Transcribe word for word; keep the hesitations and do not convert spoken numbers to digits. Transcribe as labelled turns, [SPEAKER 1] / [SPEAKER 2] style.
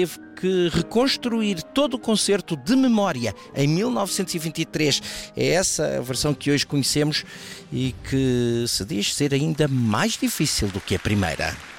[SPEAKER 1] Teve que reconstruir todo o concerto de memória em mil novecentos e vinte e três. É essa a versão que hoje conhecemos e que se diz ser ainda mais difícil do que a primeira.